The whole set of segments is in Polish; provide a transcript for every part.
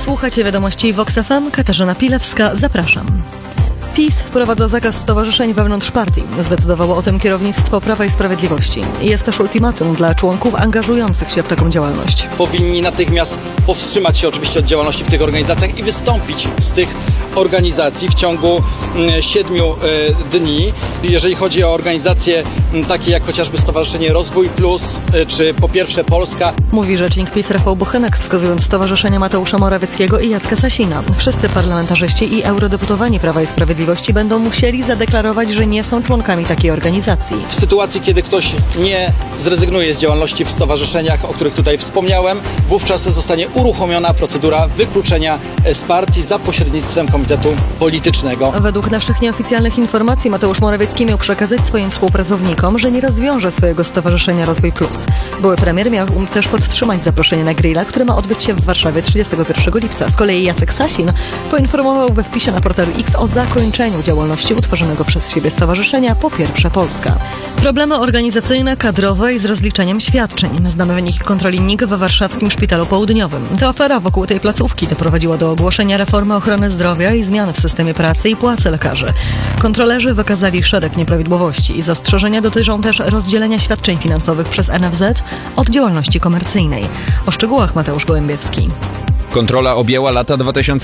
Słuchacie wiadomości Vox FM. Katarzyna Pilewska, zapraszam. PiS wprowadza zakaz stowarzyszeń wewnątrz partii. Zdecydowało o tym kierownictwo Prawa i Sprawiedliwości. Jest też ultimatum dla członków angażujących się w taką działalność. Powinni natychmiast powstrzymać się oczywiście od działalności w tych organizacjach i wystąpić z tych organizacji w ciągu 7 dni. Jeżeli chodzi o organizacje takie jak chociażby Stowarzyszenie Rozwój Plus, czy Po Pierwsze Polska. Mówi rzecznik PiS Rafał Bochenek, wskazując stowarzyszenia Mateusza Morawieckiego i Jacka Sasina. Wszyscy parlamentarzyści i eurodeputowani Prawa i Sprawiedliwości będą musieli zadeklarować, że nie są członkami takiej organizacji. W sytuacji, kiedy ktoś nie zrezygnuje z działalności w stowarzyszeniach, o których tutaj wspomniałem, wówczas zostanie uruchomiona procedura wykluczenia z partii za pośrednictwem Komitetu Politycznego. Według naszych nieoficjalnych informacji Mateusz Morawiecki miał przekazać swoim współpracownikom, że nie rozwiąże swojego stowarzyszenia Rozwój Plus. Były premier miał też podtrzymać zaproszenie na grilla, które ma odbyć się w Warszawie 31 lipca. Z kolei Jacek Sasin poinformował we wpisie na portalu X o zakończeniu działalności utworzonego przez siebie stowarzyszenia Po Pierwsze Polska. Problemy organizacyjne, kadrowe i z rozliczeniem świadczeń. Znamy wyniki kontroli NIK we warszawskim Szpitalu Południowym. Ta afera wokół tej placówki doprowadziła do ogłoszenia reformy ochrony zdrowia i zmian w systemie pracy i płacy lekarzy. Kontrolerzy wykazali szereg nieprawidłowości i zastrzeżenia dotyczą też rozdzielenia świadczeń finansowych przez NFZ od działalności komercyjnej. O szczegółach Mateusz Gołębiewski. Kontrola objęła lata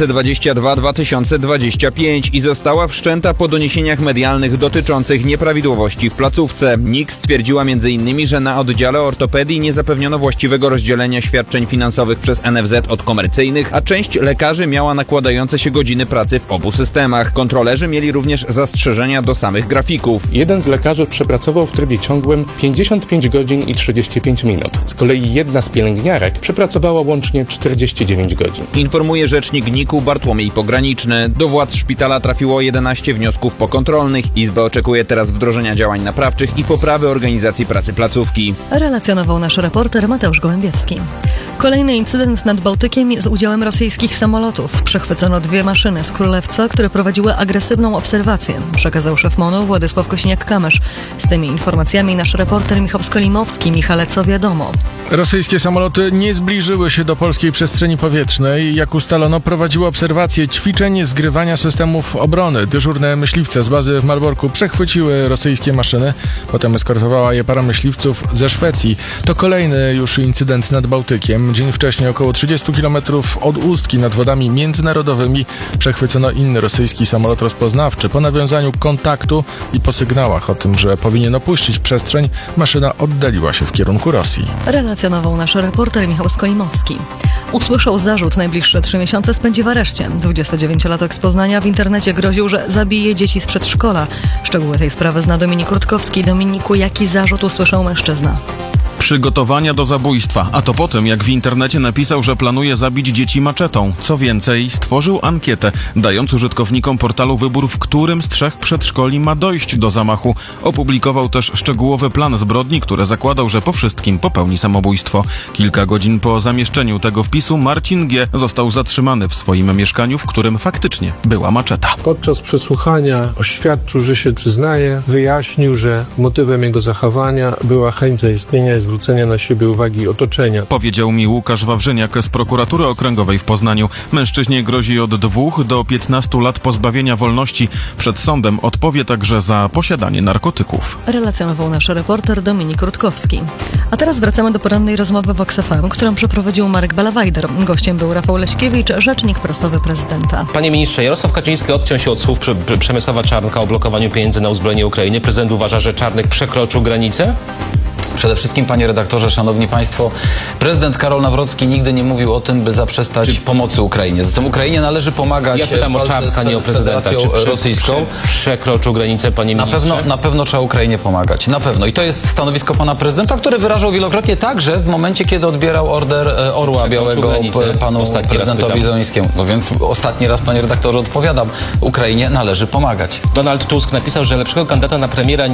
2022-2025 i została wszczęta po doniesieniach medialnych dotyczących nieprawidłowości w placówce. NIK stwierdziła m.in., że na oddziale ortopedii nie zapewniono właściwego rozdzielenia świadczeń finansowych przez NFZ od komercyjnych, a część lekarzy miała nakładające się godziny pracy w obu systemach. Kontrolerzy mieli również zastrzeżenia do samych grafików. Jeden z lekarzy przepracował w trybie ciągłym 55 godzin i 35 minut. Z kolei jedna z pielęgniarek przepracowała łącznie 49 godzin. Informuje rzecznik NIK-u Bartłomiej Pograniczny. Do władz szpitala trafiło 11 wniosków pokontrolnych. Izba oczekuje teraz wdrożenia działań naprawczych i poprawy organizacji pracy placówki. Relacjonował nasz reporter Mateusz Gołębiewski. Kolejny incydent nad Bałtykiem z udziałem rosyjskich samolotów. Przechwycono 2 maszyny z Królewca, które prowadziły agresywną obserwację, przekazał szef MON-u Władysław Kośniak-Kamysz. Z tymi informacjami nasz reporter Michał Skolimowski. Michale, co wiadomo? Rosyjskie samoloty nie zbliżyły się do polskiej przestrzeni powietrznej. Jak ustalono, prowadziły obserwacje ćwiczeń zgrywania systemów obrony. Dyżurne myśliwce z bazy w Malborku przechwyciły rosyjskie maszyny. Potem eskortowała je para myśliwców ze Szwecji. To kolejny już incydent nad Bałtykiem. Dzień wcześniej, około 30 km od Ustki nad wodami międzynarodowymi, przechwycono inny rosyjski samolot rozpoznawczy. Po nawiązaniu kontaktu i po sygnałach o tym, że powinien opuścić przestrzeń, maszyna oddaliła się w kierunku Rosji. Relacjonował nasz reporter Michał Skolimowski. Usłyszał zarzut, najbliższe 3 miesiące spędzi w areszcie. 29-latek z Poznania w internecie groził, że zabije dzieci z przedszkola. Szczegóły tej sprawy zna Dominik Rutkowski. Dominiku, jaki zarzut usłyszał mężczyzna? Przygotowania do zabójstwa, a to po tym, jak w internecie napisał, że planuje zabić dzieci maczetą. Co więcej, stworzył ankietę, dając użytkownikom portalu wybór, w którym z 3 przedszkoli ma dojść do zamachu. Opublikował też szczegółowy plan zbrodni, który zakładał, że po wszystkim popełni samobójstwo. Kilka godzin po zamieszczeniu tego wpisu Marcin G. został zatrzymany w swoim mieszkaniu, w którym faktycznie była maczeta. Podczas przesłuchania oświadczył, że się przyznaje, wyjaśnił, że motywem jego zachowania była chęć zaistnienia i zwrócenia na siebie uwagi otoczenia. Powiedział mi Łukasz Wawrzyniak z Prokuratury Okręgowej w Poznaniu. Mężczyźnie grozi od 2 do 15 lat pozbawienia wolności. Przed sądem odpowie także za posiadanie narkotyków. Relacjonował nasz reporter Dominik Rutkowski. A teraz wracamy do porannej rozmowy Vox FM, którą przeprowadził Marek Balawajder. Gościem był Rafał Leśkiewicz, rzecznik prasowy prezydenta. Panie ministrze, Jarosław Kaczyński odciął się od słów Przemysława Czarnka o blokowaniu pieniędzy na uzbrojenie Ukrainy. Prezydent uważa, że Czarnek przekroczył granicę? Przede wszystkim, panie redaktorze, szanowni państwo, prezydent Karol Nawrocki nigdy nie mówił o tym, by zaprzestać pomocy Ukrainie. Zatem Ukrainie należy pomagać. Ja pytam o Czarnka, nie o prezydenta. Czy rosyjską. Przekroczył granicę, panie ministrze? Na pewno trzeba Ukrainie pomagać. Na pewno. I to jest stanowisko pana prezydenta, które wyrażał wielokrotnie także w momencie, kiedy odbierał order Orła Białego panu prezydentowi Zełenskiemu. No więc ostatni raz, panie redaktorze, odpowiadam. Ukrainie należy pomagać. Donald Tusk napisał, że lepszego kandydata na premiera